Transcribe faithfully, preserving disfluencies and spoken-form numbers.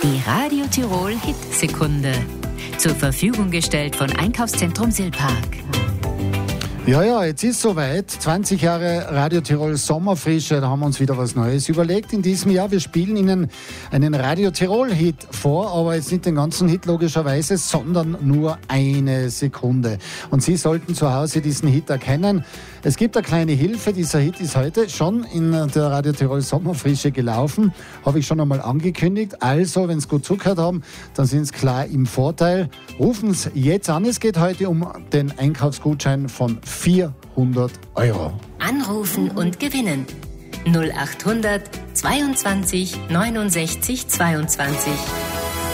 Die Radio Tirol Hit-Sekunde. Zur Verfügung gestellt von Einkaufszentrum Silpark. Ja, ja, jetzt ist soweit. zwanzig Jahre Radio Tirol Sommerfrische, da haben wir uns wieder was Neues überlegt. In diesem Jahr, wir spielen Ihnen einen Radio Tirol Hit vor, aber jetzt nicht den ganzen Hit logischerweise, sondern nur eine Sekunde. Und Sie sollten zu Hause diesen Hit erkennen. Es gibt eine kleine Hilfe, dieser Hit ist heute schon in der Radio Tirol Sommerfrische gelaufen, habe ich schon einmal angekündigt. Also, wenn Sie gut zugehört haben, dann sind Sie klar im Vorteil. Rufen Sie jetzt an, es geht heute um den Einkaufsgutschein von vierhundert Euro. Anrufen und gewinnen. null achthundert zweiundzwanzig neunundsechzig zweiundzwanzig.